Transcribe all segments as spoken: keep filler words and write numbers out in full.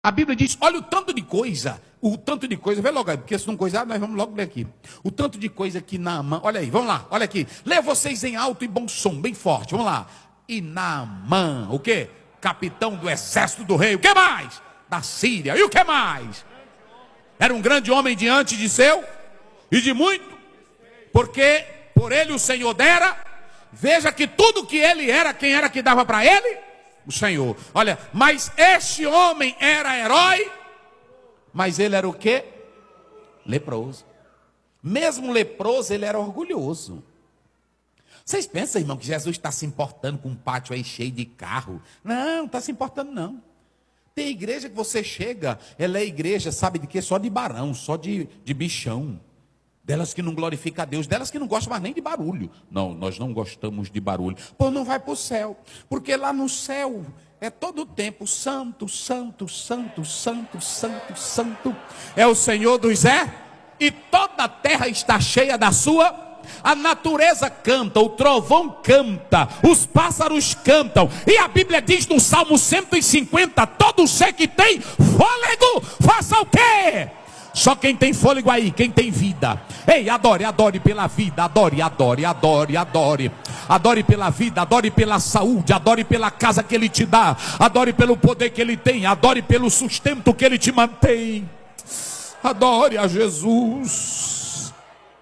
A Bíblia diz, olha o tanto de coisa, o tanto de coisa, vê logo aí, porque se não coisar, nós vamos logo ler aqui. O tanto de coisa que Naamã, olha aí, vamos lá, olha aqui. Leia vocês em alto e bom som, bem forte, vamos lá. E Naamã, o quê? Capitão do exército do rei, o que mais? Da Síria, e o que mais? Era um grande homem diante de seu, e de muito, porque por ele o Senhor dera. Veja que tudo que ele era, quem era que dava para ele? O Senhor. Olha, mas este homem era herói, mas ele era o quê? Leproso. Mesmo leproso, ele era orgulhoso. Vocês pensam, irmão, que Jesus está se importando com um pátio aí cheio de carro? Não, não está se importando não. Tem igreja que você chega, ela é igreja, sabe de quê? Só de barão, só de, de bichão. Delas que não glorificam a Deus, delas que não gostam mais nem de barulho. Não, nós não gostamos de barulho. Pô, não vai para o céu, porque lá no céu é todo o tempo santo, santo, santo, santo, santo, santo. É o Senhor dos é, e toda a terra está cheia da sua. A natureza canta, o trovão canta, os pássaros cantam. E a Bíblia diz no Salmo cento e cinquenta, todo ser que tem fôlego, faça o quê? Só quem tem fôlego aí, quem tem vida. Ei, adore, adore pela vida, adore, adore, adore, adore. Adore pela vida, adore pela saúde, adore pela casa que Ele te dá, adore pelo poder que Ele tem, adore pelo sustento que Ele te mantém. Adore a Jesus.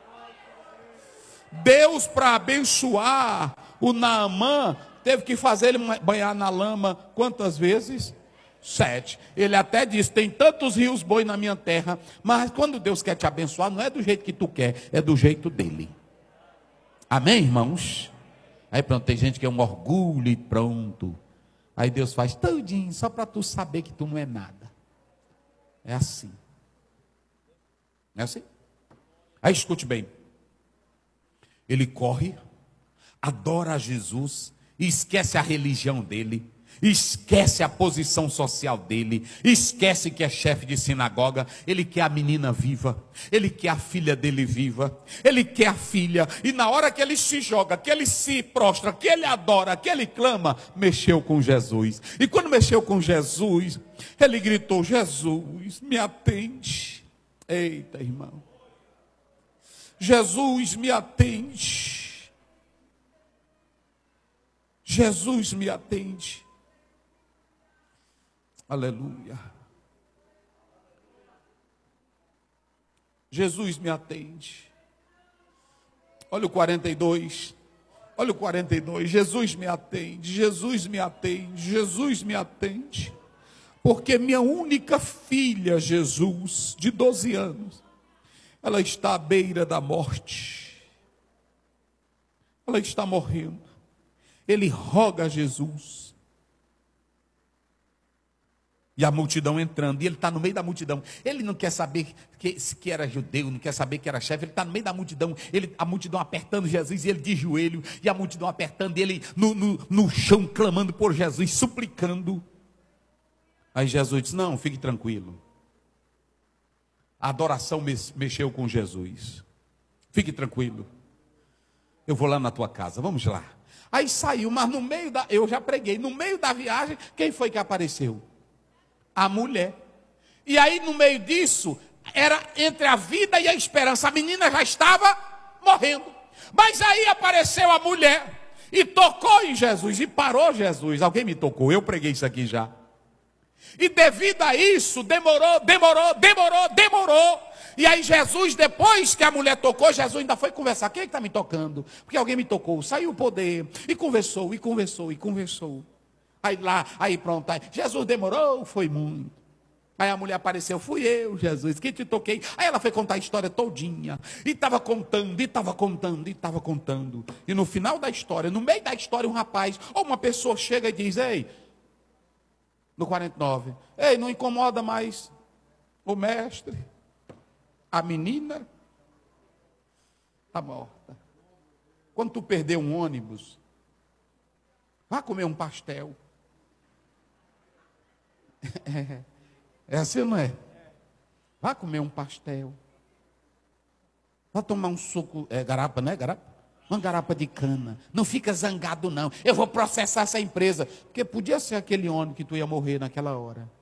Deus, para abençoar o Naamã, teve que fazer ele banhar na lama quantas vezes? Sete. Ele até disse, tem tantos rios bons na minha terra, mas quando Deus quer te abençoar, não é do jeito que tu quer, é do jeito dele. Amém, irmãos? Aí pronto, tem gente que é um orgulho e pronto. Aí Deus faz tudinho, só para tu saber que tu não é nada. É assim. Não é assim? Aí escute bem. Ele corre, adora a Jesus, e esquece a religião dele, esquece a posição social dele, esquece que é chefe de sinagoga. Ele quer a menina viva, ele quer a filha dele viva, ele quer a filha. E na hora que ele se joga, que ele se prostra, que ele adora, que ele clama, mexeu com Jesus. E quando mexeu com Jesus, ele gritou, Jesus, me atende. Eita, irmão, Jesus, me atende. Jesus, me atende. Aleluia. Jesus, me atende. Olha o quarenta e dois. Olha o quarenta e dois. Jesus, me atende. Jesus, me atende. Jesus, me atende. Porque minha única filha, Jesus, de doze anos, ela está à beira da morte. Ela está morrendo. Ele roga a Jesus. E a multidão entrando, e ele está no meio da multidão. Ele não quer saber que, que era judeu, não quer saber que era chefe. Ele está no meio da multidão, ele, a multidão apertando Jesus, e ele de joelho, e a multidão apertando, e ele no, no, no chão, clamando por Jesus, suplicando. Aí Jesus disse, não, fique tranquilo. A adoração mexeu com Jesus. Fique tranquilo. Eu vou lá na tua casa, vamos lá. Aí saiu, mas no meio da, eu já preguei, no meio da viagem, quem foi que apareceu? A mulher. E aí no meio disso, era entre a vida e a esperança. A menina já estava morrendo. Mas aí apareceu a mulher e tocou em Jesus, e parou Jesus. Alguém me tocou, eu preguei isso aqui já. E devido a isso, demorou, demorou, demorou, demorou. E aí Jesus, depois que a mulher tocou, Jesus ainda foi conversar. Quem é que está me tocando? Porque alguém me tocou, saiu o poder. E conversou, e conversou, e conversou. Aí lá, aí pronto, aí, Jesus demorou, foi muito. Aí a mulher apareceu, fui eu, Jesus, que te toquei. Aí ela foi contar a história todinha. E estava contando, e estava contando, e estava contando. E no final da história, no meio da história, um rapaz, ou uma pessoa chega e diz, ei, no quarenta e nove, ei, não incomoda mais o mestre, a menina está morta. Quando tu perder um ônibus, vá comer um pastel. É, é assim ou não é? Vá comer um pastel. Vá tomar um suco, é garapa, não é garapa? Uma garapa de cana. Não fica zangado não. Eu vou processar essa empresa. Porque podia ser aquele ônibus que tu ia morrer naquela hora.